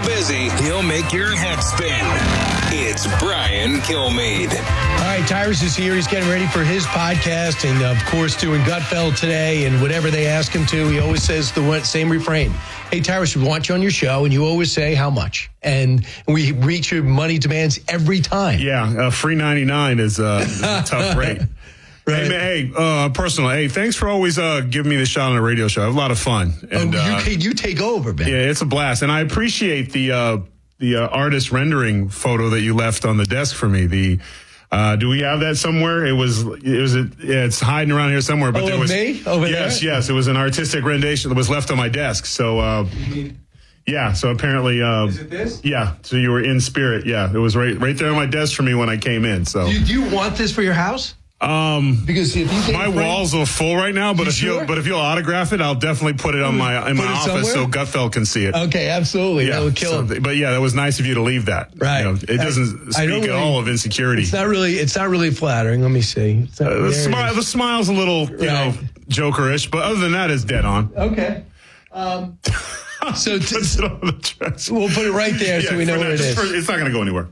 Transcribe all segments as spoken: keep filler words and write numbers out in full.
busy, he'll make your head spin. It's Brian Kilmeade. All right, Tyrus is here. He's getting ready for his podcast and, of course, doing Gutfeld today. And whatever they ask him to, he always says the one, same refrain. Hey, Tyrus, we want you on your show, and you always say how much. And we reach your money demands every time. Yeah, uh, free ninety-nine is, uh, is a tough rate. Right. Hey, man, hey, uh, personal. Hey, thanks for always uh, giving me the shot on the radio show. I have a lot of fun. And, oh, you, uh, you take over, man. Yeah, it's a blast. And I appreciate the uh, the uh, artist rendering photo that you left on the desk for me. The uh, do we have that somewhere? It was it was a, yeah, it's hiding around here somewhere. But oh, there was me over yes, there? yes. It was an artistic rendition that was left on my desk. So. Uh, Yeah, so apparently, uh, is it this? Yeah, so you were in spirit. Yeah, it was right, right there on my desk for me when I came in. So, do you, do you want this for your house? Um, because if you my walls are full right now, but you if sure? you but if you'll autograph it, I'll definitely put it on my in put my office somewhere? so Gutfeld can see it. Okay, absolutely. Yeah, that would kill so, him. But yeah, that was nice of you to leave that. Right. You know, it doesn't I, I speak at really, all of insecurity. It's not really. It's not really flattering. Let me see. It's not, Uh, the, smile, the smile's a little, you right. know, jokerish, but other than that, it's dead on. Okay. Um, so t- it on the we'll put it right there yeah, so we know now, where it is. For, it's not going to go anywhere.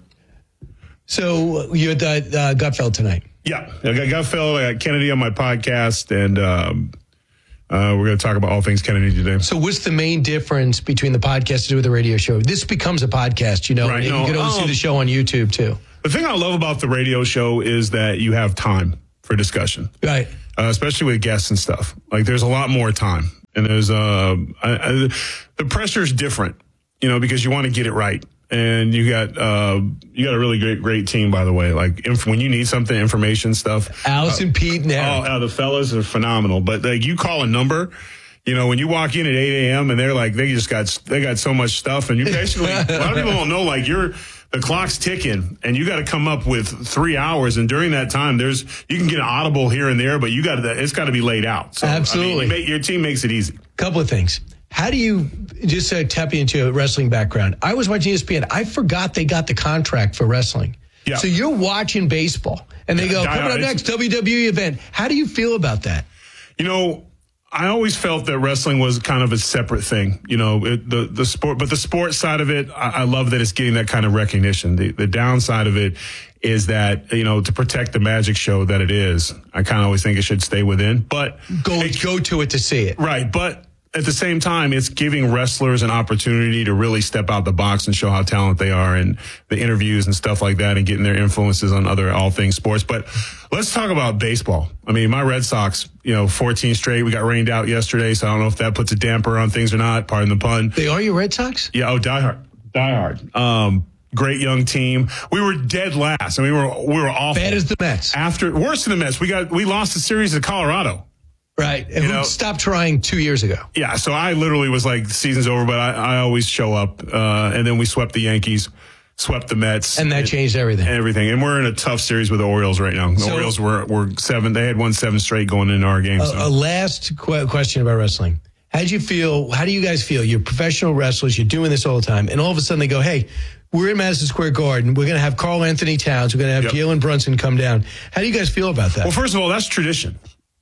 So you're at uh, Gutfeld tonight. Yeah, I got Gutfeld, I got Kennedy on my podcast, and um, uh, we're going to talk about all things Kennedy today. So what's the main difference between the podcast to do with the radio show? This becomes a podcast, you know, right, and no, you can always um, see the show on YouTube too. The thing I love about the radio show is that you have time for discussion. Right. Uh, especially with guests and stuff. Like, there's a lot more time. And there's uh, I, I, the pressure is different, you know, because you want to get it right. And you got uh, you got a really great great team, by the way. Like, inf- when you need something, information stuff. Allison, uh, Pete, and Aaron. Oh, uh, the fellas are phenomenal. But like, you call a number, you know, when you walk in at eight a.m. and they're like, they just got they got so much stuff, and you basically a lot of people don't know, like, you're. The clock's ticking, and you got to come up with three hours. And during that time, there's you can get an audible here and there, but you got to it's got to be laid out. So, absolutely, I mean, you make, your team makes it easy. Couple of things. How do you just uh, tap into a wrestling background? I was watching E S P N. I forgot they got the contract for wrestling. Yeah. So you're watching baseball, and they go, Yeah, coming up it's- next, W W E event. How do you feel about that? You know, I always felt that wrestling was kind of a separate thing, you know, it, the the sport, but the sports side of it, I, I love that it's getting that kind of recognition. The, the downside of it is that, you know, to protect the magic show that it is, I kind of always think it should stay within, but Go it, go to it to see it. right. But at the same time, it's giving wrestlers an opportunity to really step out the box and show how talented they are, and the interviews and stuff like that, and getting their influences on other all things sports. But let's talk about baseball. I mean, my Red Sox, you know, fourteen straight. We got rained out yesterday, so I don't know if that puts a damper on things or not. Pardon the pun. They are your Red Sox? Yeah. Oh, die hard. Die hard. Um, great young team. We were dead last. I mean, we were we were awful. Bad as the Mets. After worse than the Mets, we got we lost the series to Colorado. Right. And You who know- stopped trying two years ago? Yeah, so I literally was like, the season's over, but I, I always show up. Uh, and then we swept the Yankees, swept the Mets. And that changed everything. Everything. And we're in a tough series with the Orioles right now. The So- Orioles were, were seven. They had won seven straight going into our game. A, So. a last qu- question about wrestling. How do you feel? How do you guys feel? You're professional wrestlers. You're doing this all the time. And all of a sudden they go, hey, we're in Madison Square Garden. We're going to have Carl Anthony Towns. We're going to have Yep. Jalen Brunson come down. How do you guys feel about that? Well, first of all, that's tradition.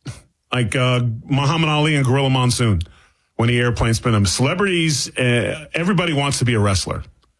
Like uh, Muhammad Ali and Gorilla Monsoon, when he airplane spin them. Celebrities, uh, everybody wants to be a wrestler.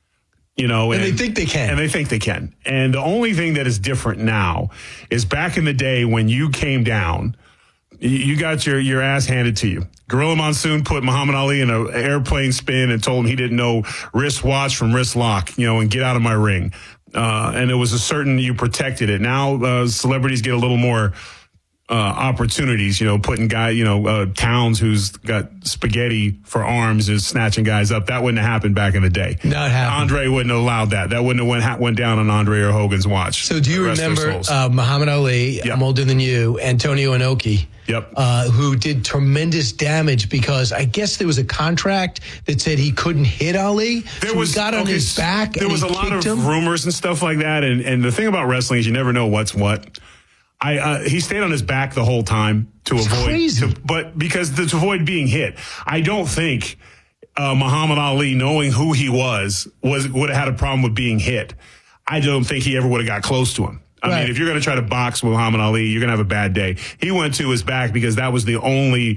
You know, and, and they think they can. And they think they can. And the only thing that is different now is back in the day when you came down, you got your, your ass handed to you. Gorilla Monsoon put Muhammad Ali in an airplane spin and told him he didn't know wristwatch from wrist lock, you know, and get out of my ring. Uh, and it was a certain, you protected it. Now uh, celebrities get a little more uh, opportunities, you know, putting guy, you know, uh, Towns, who's got spaghetti for arms, is snatching guys up. That wouldn't have happened back in the day. Not happened. Andre wouldn't have allowed that. That wouldn't have went, ha- went down on Andre or Hogan's watch. So do you Rest their remember souls. uh, Muhammad Ali, Yep. I'm older than you, Antonio Inoki, Yep. uh, who did tremendous damage because I guess there was a contract that said he couldn't hit Ali. There so was he got on okay, his back There and was he a lot of kicked him. rumors and stuff like that. And, and the thing about wrestling is you never know what's what. I, uh, he stayed on his back the whole time to It's avoid, crazy. to, but because to avoid being hit. I don't think uh, Muhammad Ali, knowing who he was, was would have had a problem with being hit. I don't think he ever would have got close to him. I Right. mean, if you're going to try to box with Muhammad Ali, you're going to have a bad day. He went to his back because that was the only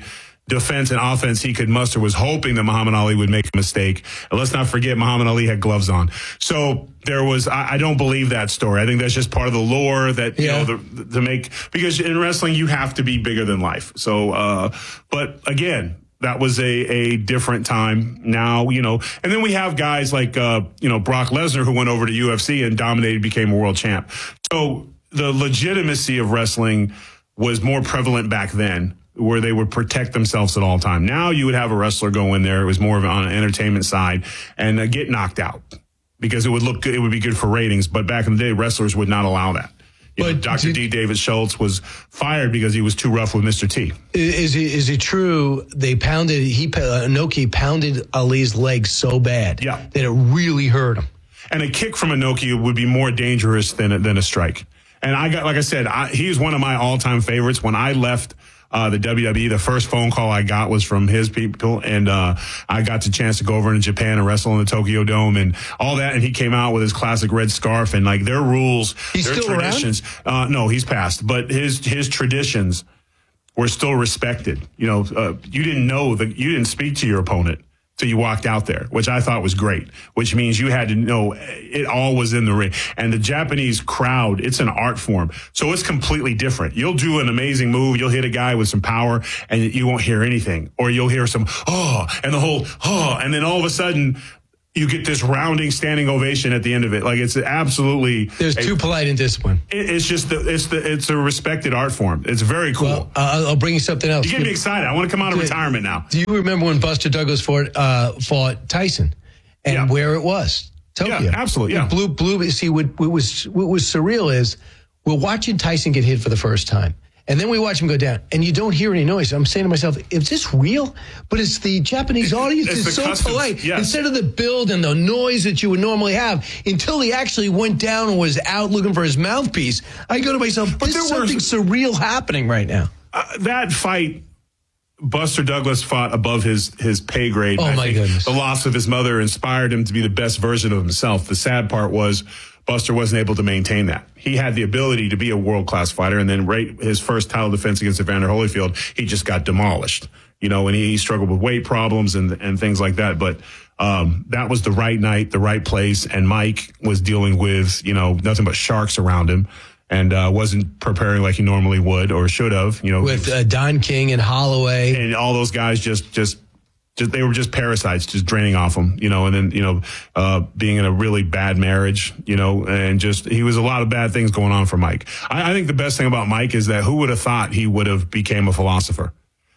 defense and offense he could muster was hoping that Muhammad Ali would make a mistake. And let's not forget, Muhammad Ali had gloves on. So there was, I, I don't believe that story. I think that's just part of the lore that, you yeah. know, the, to make, because in wrestling, you have to be bigger than life. So, uh, but again, that was a, a different time now, you know, and then we have guys like, uh, you know, Brock Lesnar, who went over to U F C and dominated, became a world champ. So the legitimacy of wrestling was more prevalent back then, where they would protect themselves at all time. Now you would have a wrestler go in there. It was more of on an entertainment side and uh, get knocked out because it would look good. It would be good for ratings. But back in the day, wrestlers would not allow that. You but know, Doctor D. David Schultz was fired because he was too rough with Mister T. Is it, is it true they pounded, he, uh, Inoki pounded Ali's legs so bad yeah. that it really hurt him? And a kick from Inoki would be more dangerous than a, than a strike. And I got, like I said, I, he's one of my all-time favorites. When I left Uh, the W W E, the first phone call I got was from his people, and uh, I got the chance to go over to Japan and wrestle in the Tokyo Dome and all that. And he came out with his classic red scarf and like their rules, he's their still traditions. Uh, no, he's passed, but his his traditions were still respected. You know, uh, you didn't know that you didn't speak to your opponent till you walked out there, which I thought was great, which means you had to know it all was in the ring. And the Japanese crowd, it's an art form. So it's completely different. You'll do an amazing move. You'll hit a guy with some power and you won't hear anything. Or you'll hear some, oh, and the whole, oh, and then all of a sudden you get this rounding standing ovation at the end of it. Like it's absolutely. There's a, too polite and discipline. It, it's just, the, it's the, it's a respected art form. It's very cool. Well, uh, I'll bring you something else. You get me excited. I want to come out of do, retirement now. Do you remember when Buster Douglas fought, uh, fought Tyson and yeah. where it was? Tokyo. Yeah, absolutely. Yeah. Blue, blue. See, what, what was what was surreal is we're watching Tyson get hit for the first time. And then we watch him go down, and you don't hear any noise. I'm saying to myself, is this real? But it's the Japanese audience is so customs. polite. Yes. Instead of the build and the noise that you would normally have, until he actually went down and was out looking for his mouthpiece, I go to myself, but there's there something was, surreal happening right now. Uh, that fight, Buster Douglas fought above his, his pay grade. Oh, I my think goodness. The loss of his mother inspired him to be the best version of himself. The sad part was Buster wasn't able to maintain that. He had the ability to be a world-class fighter, and then right his first title defense against Evander Holyfield, he just got demolished. You know, and he, he struggled with weight problems and and things like that. But um, that was the right night, the right place, and Mike was dealing with, you know, nothing but sharks around him and uh, wasn't preparing like he normally would or should have. You know, with uh, Don King and Holloway. And all those guys just just Just, they were just parasites, just draining off him, you know, and then, you know, uh, being in a really bad marriage, you know, and just, he was a lot of bad things going on for Mike. I, I think the best thing about Mike is that who would have thought he would have became a philosopher?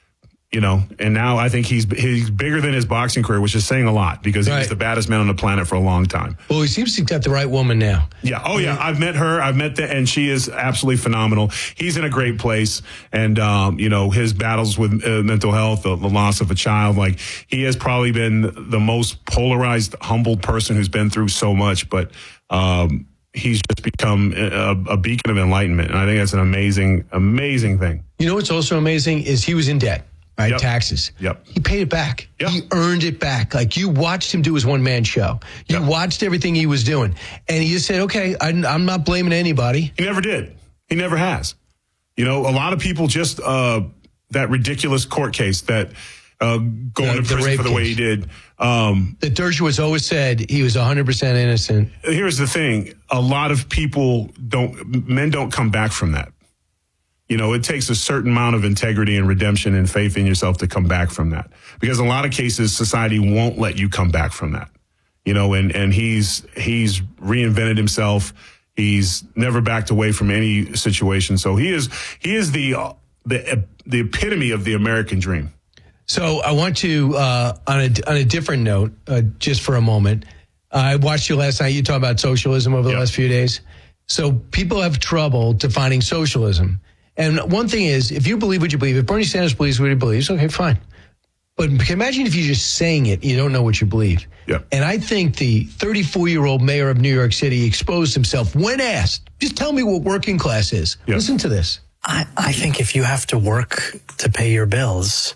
You know, and now I think he's he's bigger than his boxing career, which is saying a lot because he right. was the baddest man on the planet for a long time. Well, he seems to have got the right woman now. Yeah. Oh, yeah. I've met her. I've met that, and she is absolutely phenomenal. He's in a great place, and um, you know, his battles with uh, mental health, the, the loss of a child, like he has probably been the most polarized, humbled person who's been through so much, but. Um, He's just become a, a beacon of enlightenment, and I think that's an amazing, amazing thing. You know what's also amazing is he was in debt. Right, yep. taxes. Yep. He paid it back. Yep. He earned it back. Like you watched him do his one man show. You yep. watched everything he was doing, and he just said, "Okay, I, I'm not blaming anybody." He never did. He never has. You know, a lot of people just uh, that ridiculous court case that uh, going the, to prison for the case. way he did. Um, the Dershowitz always said he was one hundred percent innocent. Here's the thing: a lot of people don't, men don't come back from that. You know, it takes a certain amount of integrity and redemption and faith in yourself to come back from that. Because in a lot of cases, society won't let you come back from that. You know, and, and he's he's reinvented himself. He's never backed away from any situation. So he is he is the uh, the the epitome of the American dream. So I want to, uh, on a on a different note, uh, just for a moment, I watched you last night. You talked about socialism over the yep. last few days. So people have trouble defining socialism. And one thing is, if you believe what you believe, if Bernie Sanders believes what he believes, okay, fine. But imagine if you're just saying it, you don't know what you believe. Yep. And I think the thirty-four-year-old mayor of New York City exposed himself when asked, just tell me what working class is. Yep. Listen to this. I, I think if you have to work to pay your bills,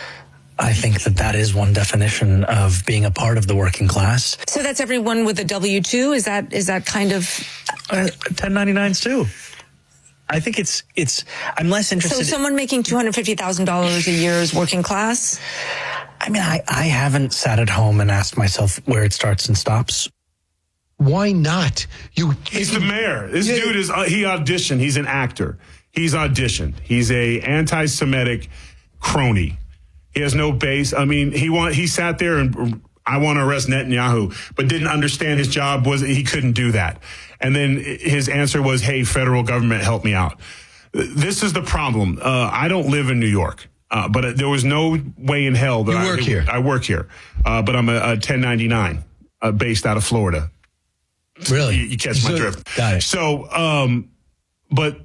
I think that that is one definition of being a part of the working class. So that's everyone with a W two? Is that is that kind of... Uh, ten ninety-nines too. I think it's, it's, I'm less interested. So someone making two hundred fifty thousand dollars a year is working class? I mean, I, I haven't sat at home and asked myself where it starts and stops. Why not? You. He's the mayor. This Yeah. dude is, uh, he auditioned. He's an actor. He's auditioned. He's a anti-Semitic crony. He has no base. I mean, he want, he sat there and I want to arrest Netanyahu, but didn't understand his job was he couldn't do that. And then his answer was, hey, federal government, help me out. This is the problem. Uh, I don't live in New York, uh, but there was no way in hell that You I work here. I work here, uh, but I'm a, a ten ninety-nine uh, based out of Florida. Really? You, you catch my So- drift. Got it. So, um, but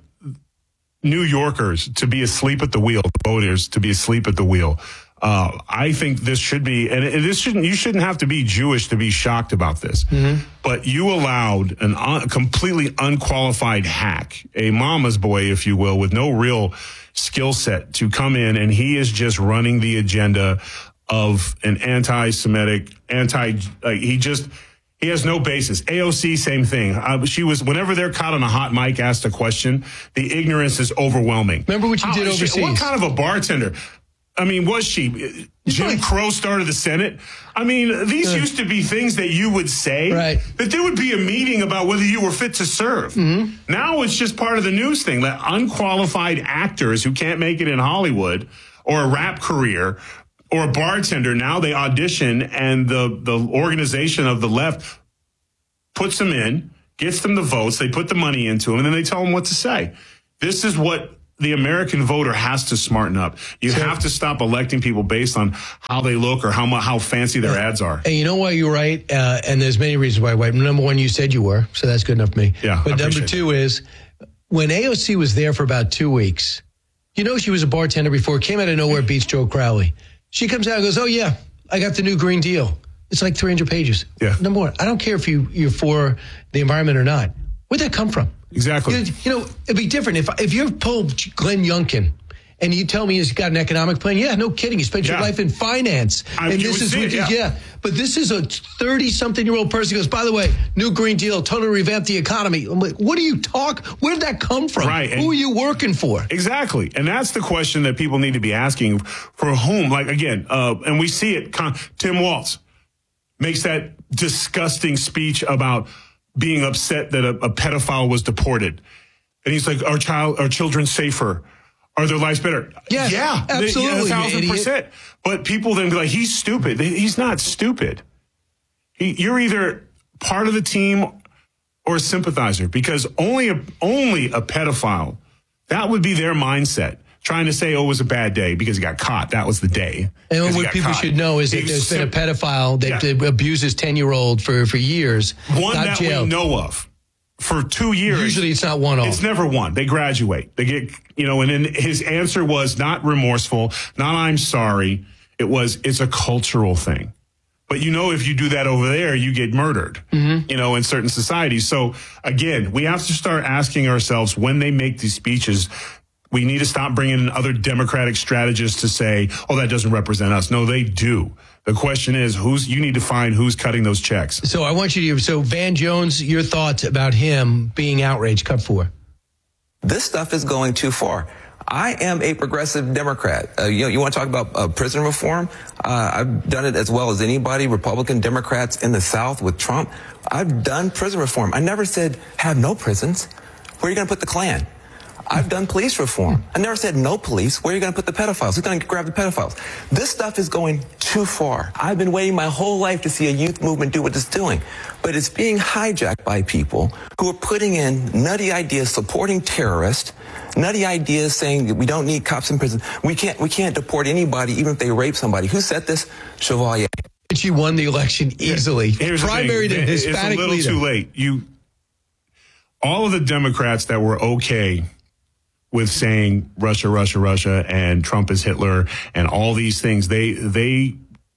New Yorkers to be asleep at the wheel, voters to be asleep at the wheel. Uh, I think this should be, and this shouldn't, you shouldn't have to be Jewish to be shocked about this. Mm-hmm. But you allowed an un, completely unqualified hack, a mama's boy, if you will, with no real skill set to come in, and he is just running the agenda of an anti-Semitic, anti, uh, he just, he has no basis. A O C, same thing. Uh, she was, whenever they're caught on a hot mic, asked a question, the ignorance is overwhelming. Remember what you How did is she- overseas? What kind of a bartender? I mean, was she? Jim like- Crow started the Senate. I mean, these Uh, used to be things that you would say. Right. That there would be a meeting about whether you were fit to serve. Mm-hmm. Now it's just part of the news thing that unqualified actors who can't make it in Hollywood or a rap career or a bartender, now they audition and the, the organization of the left puts them in, gets them the votes, they put the money into them, and then they tell them what to say. This is what the American voter has to smarten up. You So- have to stop electing people based on how they look or how mu- how fancy their ads are. And you know why you're right? Uh, and there's many reasons why you're right. Number one, you said you were, so that's good enough for me. Yeah, But I number appreciate two is, when A O C was there for about two weeks, you know she was a bartender before, came out of nowhere, beats Joe Crowley. She comes out and goes, oh, yeah, I got the new Green Deal. It's like three hundred pages. Yeah. Number one, I don't care if you, you're for the environment or not. Where'd that come from? Exactly. You, you know, it'd be different if if you're told Glenn Youngkin and you tell me he's got an economic plan. Yeah, no kidding. You spent your Yeah. life in finance. I- and you this would is see what it, you, yeah. yeah. But this is a thirty-something-year-old person who goes, by the way, new Green Deal, totally revamp the economy. I'm like, what do you talk? Where did that come from? Right, and- Who are you working for? Exactly. And that's the question that people need to be asking for whom. Like, again, uh, and we see it. Con- Tim Walz makes that disgusting speech about being upset that a, a pedophile was deported. And he's like, our child, our children safer? Are their lives better? Yes, yeah, absolutely, Yeah, a you thousand idiot. percent. But people then be like, he's stupid. He's not stupid. He, you're either part of the team or a sympathizer, because only a, only a pedophile, that would be their mindset. Trying to say, oh, it was a bad day because he got caught. That was the day. And 'Cause he what got people caught. should know is that He there's was been a sim- pedophile that Yeah. uh, abuses ten-year-old for, for years. One got that jailed. we know of for two years. Usually it's not one-off. It's never one. They graduate. They get, you know, and then his answer was not remorseful, not I'm sorry. It was, it's a cultural thing. But you know, if you do that over there, you get murdered, Mm-hmm. you know, in certain societies. So again, we have to start asking ourselves when they make these speeches, we need to stop bringing in other Democratic strategists to say, oh, that doesn't represent us. No, they do. The question is, who's, you need to find who's cutting those checks. So I want you to, so Van Jones, your thoughts about him being outraged, cut four. This stuff is going too far. I am a progressive Democrat. Uh, you know, you want to talk about uh, prison reform? Uh, I've done it as well as anybody, Republican Democrats in the South with Trump. I've done prison reform. I never said have no prisons. Where are you going to put the Klan? I've done police reform. I never said no police. Where are you going to put the pedophiles? Who's going to grab the pedophiles? This stuff is going too far. I've been waiting my whole life to see a youth movement do what it's doing. But it's being hijacked by people who are putting in nutty ideas supporting terrorists, nutty ideas saying that we don't need cops in prison. We can't, we can't deport anybody even if they rape somebody. Who said this? Chevalier. She won the election easily. Here's the Primary thing. to It's Hispanic a little leader. too late. You, all of the Democrats that were okay with saying Russia, Russia, Russia, and Trump is Hitler, and all these things, they they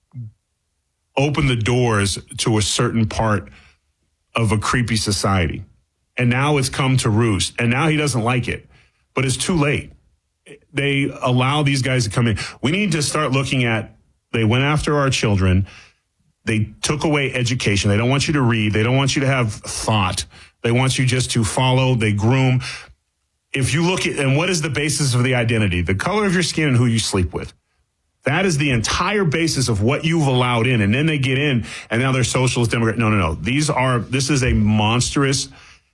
opened the doors to a certain part of a creepy society, and now it's come to roost. And now he doesn't like it, but it's too late. They allow these guys to come in. We need to start looking at. They went after our children. They took away education. They don't want you to read. They don't want you to have thought. They want you just to follow. They groom. if you look at, and what is the basis of the identity? The color of your skin and who you sleep with. That is the entire basis of what you've allowed in. And then they get in, and now they're socialist, Democrat. No, no, no. These are, this is a monstrous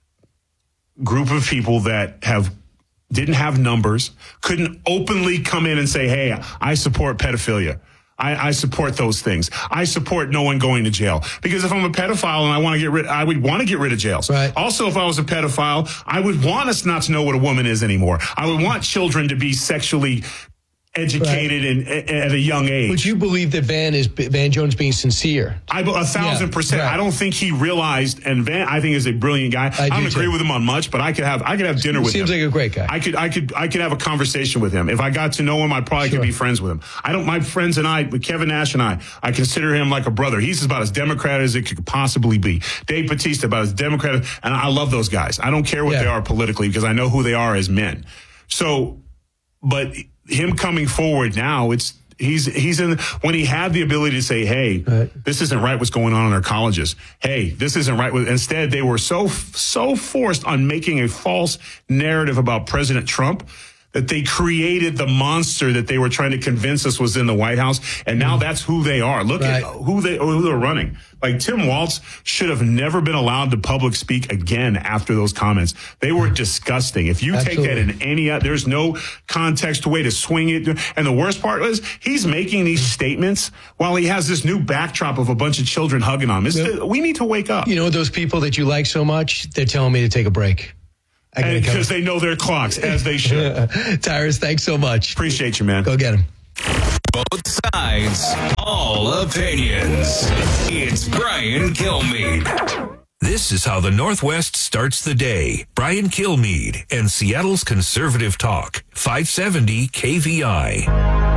group of people that have, didn't have numbers, couldn't openly come in and say, hey, I support pedophilia. I, I support those things. I support no one going to jail. Because if I'm a pedophile and I want to get rid, I would want to get rid of jails. Right. Also, if I was a pedophile, I would want us not to know what a woman is anymore. I would want children to be sexually educated Right. in, at a young age. But you believe that Van is Van Jones being sincere? I, a thousand Yeah, percent. right. I don't think he realized, and Van, I think is a brilliant guy. I I, do don't agree too. with him on much, but I could have, I could have dinner with Seems him. like a great guy. I could, I could, I could have a conversation with him. If I got to know him, I probably Sure. could be friends with him. I don't, my friends and I, Kevin Nash and I, I consider him like a brother. He's about as Democrat as it could possibly be. Dave Bautista about as Democrat, and I love those guys. I don't care what Yeah. they are politically because I know who they are as men. So, but him coming forward now, it's, He's he's in when he had the ability to say, hey, Right. this isn't right what's going on in our colleges. Hey, this isn't right. Instead, they were so so forced on making a false narrative about President Trump that they created the monster that they were trying to convince us was in the White House. And now that's who they are. Look Right. at who they who they're running. Like Tim Walz should have never been allowed to public speak again after those comments. They were disgusting. If you Absolutely. take that in any, there's no context way to swing it. And the worst part is he's making these statements while he has this new backdrop of a bunch of children hugging on him. It's the, we need to wake up. You know those people that you like so much? They're telling me to take a break. I gotta come. Because they know their clocks, as they should. Tyrus, thanks so much. Appreciate you, man. Go get him. Both sides, all opinions. It's Brian Kilmeade. This is how the Northwest starts the day. Brian Kilmeade and Seattle's Conservative Talk, five seventy K V I.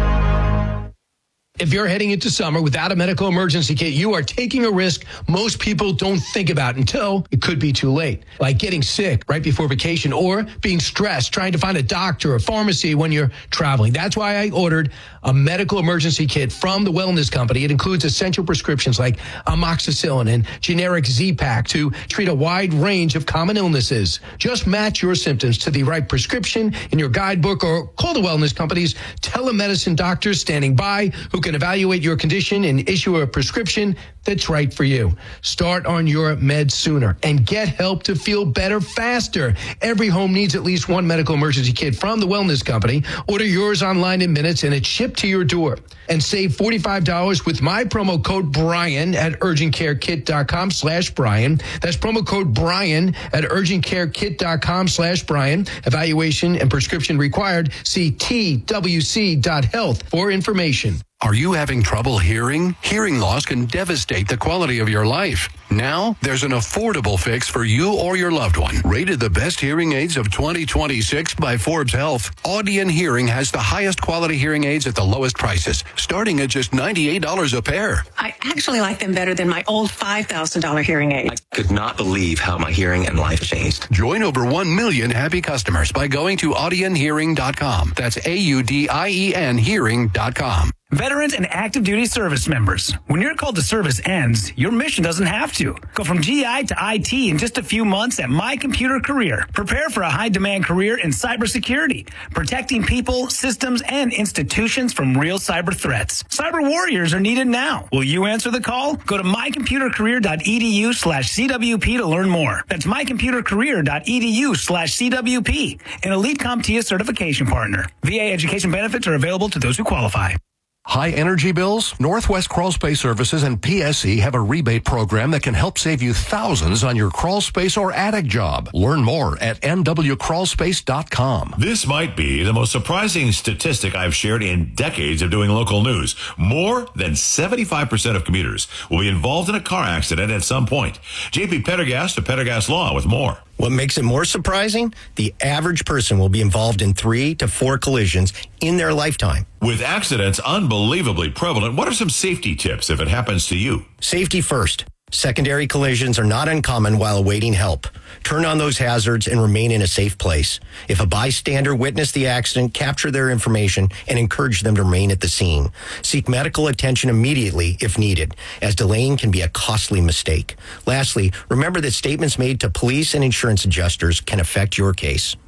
If you're heading into summer without a medical emergency kit, you are taking a risk most people don't think about until it could be too late. Like getting sick right before vacation or being stressed trying to find a doctor or pharmacy when you're traveling. That's why I ordered a medical emergency kit from the Wellness Company. It includes essential prescriptions like amoxicillin and generic Z-Pak to treat a wide range of common illnesses. Just match your symptoms to the right prescription in your guidebook or call the Wellness Company's telemedicine doctors standing by who can evaluate your condition and issue a prescription that's right for you. Start on your meds sooner and get help to feel better faster. Every home needs at least one medical emergency kit from the Wellness Company. Order yours online in minutes and it's shipped to your door. And save forty-five dollars with my promo code Brian at urgentcarekit.com slash Brian. That's promo code Brian at urgentcarekit.com slash Brian. Evaluation and prescription required. See T W C dot health for information. Are you having trouble hearing? Hearing loss can devastate the quality of your life. Now, there's an affordable fix for you or your loved one. Rated the best hearing aids of twenty twenty-six by Forbes Health, Audion Hearing has the highest quality hearing aids at the lowest prices, starting at just ninety-eight dollars a pair. I actually like them better than my old five thousand dollars hearing aid. I could not believe how my hearing and life changed. Join over one million happy customers by going to audion hearing dot com. That's A U D I E N hearing dot com. Veterans and active duty service members. When your call to service ends, your mission doesn't have to. Go from G I to I T in just a few months at My Computer Career. Prepare for a high-demand career in cybersecurity, protecting people, systems, and institutions from real cyber threats. Cyber warriors are needed now. Will you answer the call? Go to mycomputercareer.edu slash CWP to learn more. That's mycomputercareer.edu slash CWP, an Elite CompTIA certification partner. V A education benefits are available to those who qualify. High energy bills? Northwest Crawl Space Services and P S E have a rebate program that can help save you thousands on your crawl space or attic job. Learn more at n w crawl space dot com. This might be the most surprising statistic I've shared in decades of doing local news. More than seventy-five percent of commuters will be involved in a car accident at some point. J P Pendergast of Pendergast Law with more. What makes it more surprising? The average person will be involved in three to four collisions in their lifetime. With accidents unbelievably prevalent, what are some safety tips if it happens to you? Safety first. Secondary collisions are not uncommon while awaiting help. Turn on those hazards and remain in a safe place. If a bystander witnessed the accident, capture their information and encourage them to remain at the scene. Seek medical attention immediately if needed, as delaying can be a costly mistake. Lastly, remember that statements made to police and insurance adjusters can affect your case.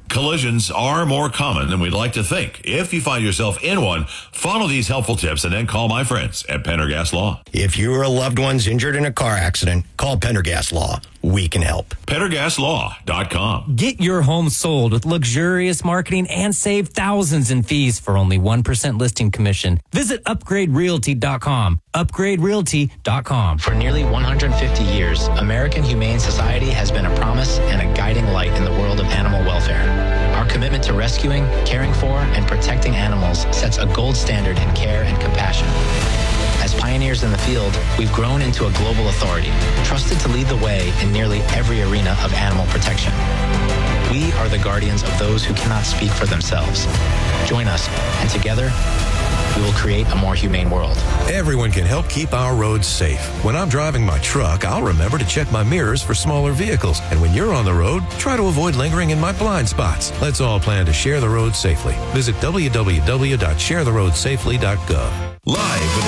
Collisions are more common than we'd like to think. If you find yourself in one, follow these helpful tips and then call my friends at Pendergast Law. If you or a loved one's injured in a car accident, call Pendergast Law. We can help. Pendergast Law dot com. Get your home sold with luxurious marketing and save thousands in fees for only one percent listing commission. Visit upgrade realty dot com. upgrade realty dot com. For nearly one hundred fifty years, American Humane Society has been a promise and a guiding light in the world of animal welfare. Our commitment to rescuing, caring for, and protecting animals sets a gold standard in care and compassion. As pioneers in the field, we've grown into a global authority, trusted to lead the way in nearly every arena of animal protection. We are the guardians of those who cannot speak for themselves. Join us, and together, we will create a more humane world. Everyone can help keep our roads safe. When I'm driving my truck, I'll remember to check my mirrors for smaller vehicles. And when you're on the road, try to avoid lingering in my blind spots. Let's all plan to share the road safely. Visit w w w dot share the road safely dot gov. Live with